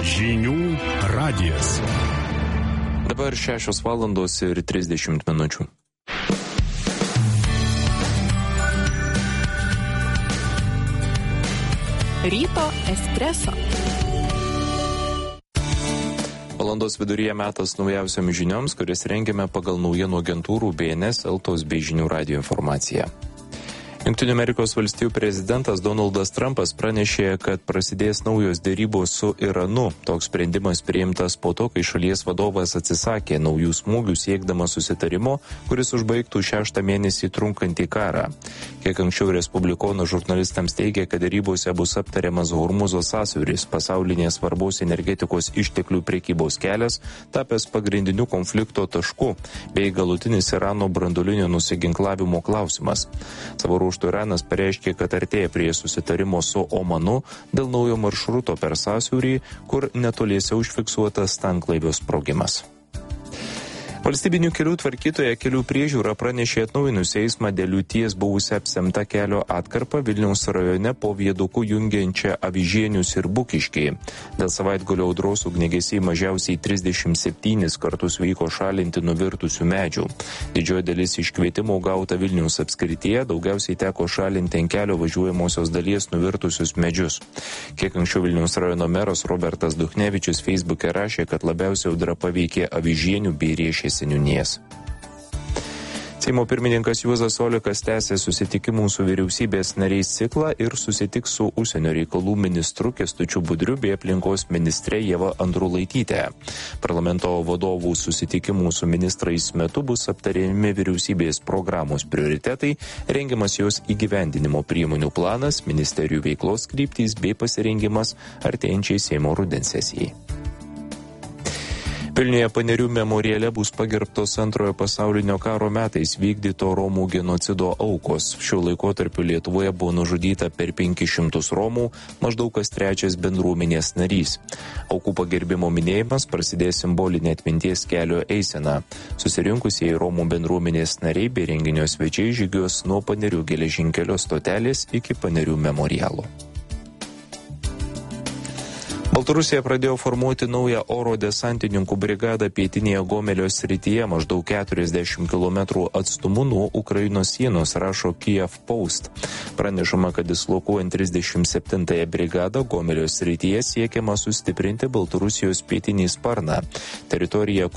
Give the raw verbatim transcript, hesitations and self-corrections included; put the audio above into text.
Žinių radijas. Dabar šešios valandos ir trisdešimt minučių. Ryto espreso. Valandos viduryje metas naujausiam žinioms, kuris rengiame pagal naujienų agentūrų B N S, Eltos bei Žinių radijo informaciją. Jungtinių Amerikos valstijų prezidentas Donaldas Trumpas pranešė, kad prasidės naujos dėrybos su Iranu. Toks sprendimas priimtas po to, kai šalies vadovas atsisakė naujų smūgių siekdamas susitarimo, kuris užbaigtų šeštą mėnesį trunkantį karą. Kiek anksčiau respublikonų žurnalistams teigė, kad dėrybose bus aptariamas Hormuzo sąsiauris, pasaulinės svarbos energetikos išteklių prekybos kelias, tapęs pagrindiniu konflikto tašku, bei galutinis Irano branduolinio nusiginklavimo klausimas. Savo ruožtu Iranas pareiškė, kad artėja prie susitarimo su Omanu dėl naujo maršruto per sąsiaurį, kur netoliese užfiksuotas tanklaivio sprogimas. Valstybinių kelių tvarkytoja Kelių priežiūra pranešė atnaujinus eismą dėl liūties buvusią apsemtą kelio atkarpą Vilniaus rajone po viaduku jungiančią Avižienius ir Bukiškį. Dėl savaitgalio audros ugniagesiai mažiausiai trisdešimt septynis kartus vyko šalinti nuvirtusių medžių. Didžioji dalis iškvietimų gauta Vilniaus apskrityje, daugiausiai teko šalinti ant kelio važiuojamosios dalies nuvirtusius medžius. Kiek anksčiau Vilniaus rajono meras Robertas Duchnevičius Facebook'e rašė, kad labiausiai audra paveikė Avižienių bei Riešės seniūnijas. Seimo pirmininkas Juozas Olekas tęsė susitikimų su vyriausybės nariais ciklą ir susitiks su užsienio reikalų ministru Kęstučiu Budriu bei aplinkos ministre Ieva Andrulaityte. Parlamento vadovų susitikimų su ministrais metu bus aptariami vyriausybės programos prioritetai, rengiamas jos įgyvendinimo priemonių planas, ministerijų veiklos kryptys bei pasirengimas artėjančiai Seimo rudens sesijai. Vilniuje Panerių memoriale bus pagerbtos antrojo pasaulinio karo metais vykdyto Romų genocido aukos. Šiuo laikotarpiu Lietuvoje buvo nužudyta per penkis šimtus Romų, maždaug kas trečias bendruomenės narys. Aukų pagerbimo minėjimas prasidės simbolinė atminties kelio eisena. Susirinkusieji Romų bendruomenės nariai bei renginio svečiai žygiuos nuo Panerių geležinkelio stotelės iki Panerių memorialo. Baltarusija pradėjo formuoti naują oro desantininkų brigadą pietinėje Gomelio srityje maždaug keturiasdešimt kilometrų atstumu nuo Ukrainos sienos, rašo Kiev Post. Pranešama, kad dislokuojant trisdešimt septintąją brigadą Gomelio srityje siekiama sustiprinti Baltarusijos pietinį sparną. Teritorija,